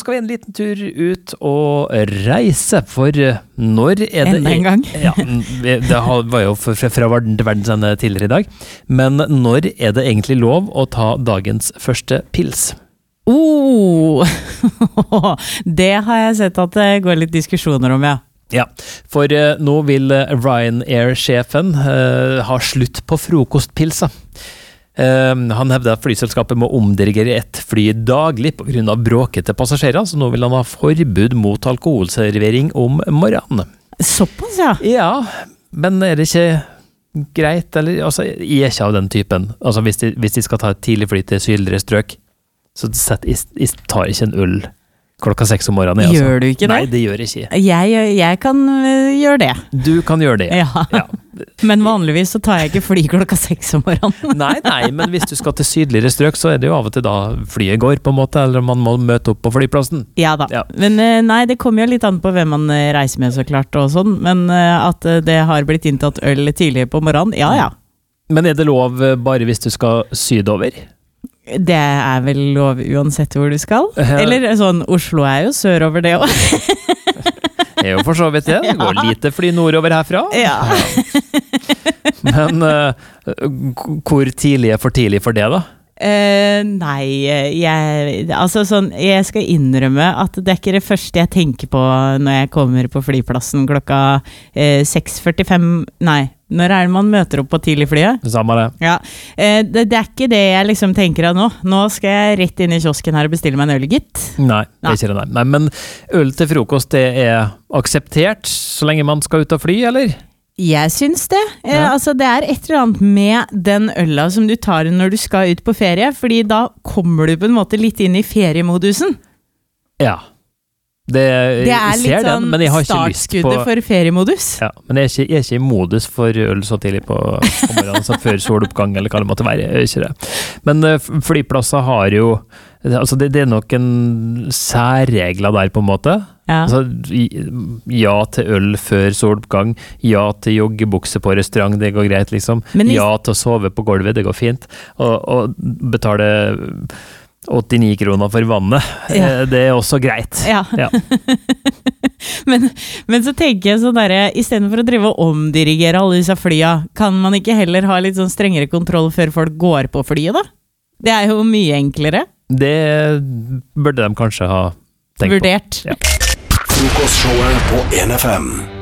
skal vi en liten tur ut og reise, for når det... Enda en gang. Ja, det var jo fra verden til verden tidligere i dag, men når det egentlig lov å ta dagens første pils? Det har jeg sett at det går litt diskusjoner om, ja. Ja, for nå vil Ryanair-sjefen ha slutt på frokostpilsa. Han hevder at flyselskapet må omdirigere et fly daglig på grunn av bråkete passasjerer, så nå vil han ha forbud mot alkoholservering om morgenen. Såpass, ja. Ja, men er det ikke greit, eller? Altså, jeg er ikke av den typen. Altså, hvis de skal ta et tidlig fly til sydligere strøk, så jeg tar ikke en øl klokka 6 om morgenen. Altså. Gjør du ikke det? Nei, det gjør jeg ikke. Jeg kan gjøre det. Du kan gjøre det. Ja. Men vanligvis så tar jeg ikke fly klokka 6 om morgenen. Nei, men hvis du skal til sydligere strøk, så er det jo av og til da flyet går, på en måte, eller man må møte opp på flyplassen. Ja da, men nei, det kommer jo litt an på hvem man reiser med, så klart, og sånn, men at det har blitt inntatt øl tidlig på morgenen, ja. Men er det lov bare hvis du skal sydover? Det er vel lov uansett hvor du skal. Eller sånn, Oslo er jo sørover det også. Det er jo for så vidt det. Det går lite fly nordover herfra. Ja. Men hvor tidlig er for tidlig for det da? Nei, jeg skal innrømme at det er ikke det første jeg tenker på når jeg kommer på flyplassen klokka 6:45, når er det man møter opp på tidlig flyet? Samme det. Ja, det er ikke det jeg liksom tenker av nå. Nå skal jeg rett inn i kiosken her og bestille meg en øl, gitt. Nei, det er ikke det, nei. Men øl til frokost, det er akseptert så lenge man skal ut og fly, eller? Jeg synes det. Altså, det er et eller annet med den øla som du tar når du skal ut på ferie, fordi da kommer du på en måte litt inn i feriemodusen. Ja. Det er litt sånn startskuddet for feriemodus. Ja, men jeg er ikke i modus for øl så tidlig på morgenen, så før soloppgang, eller hva det måtte være. Jeg er ikke det. Men flyplasser har jo, altså det er noen særregler der på en måte. Ja. Altså, ja til øl før soloppgang, ja til joggebukse på restaurant, det går greit liksom. Ja til å sove på gulvet, det går fint. Og betale 89 kroner for vannet, det er også greit. Ja. men så tenker jeg sånn der, i stedet for å drive og omdirigere alle disse flya, kan man ikke heller ha litt sånn strengere kontroll før folk går på flyet da? Det er jo mye enklere. Det burde de kanskje ha tenkt vurdert. På. Ja. Frokostshowet på 1FM.